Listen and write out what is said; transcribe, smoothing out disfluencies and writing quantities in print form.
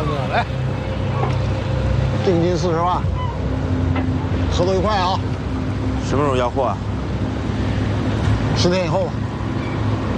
哥，来，定金40万，合作愉快啊！ 什么时候要货啊？ 10天以后吧。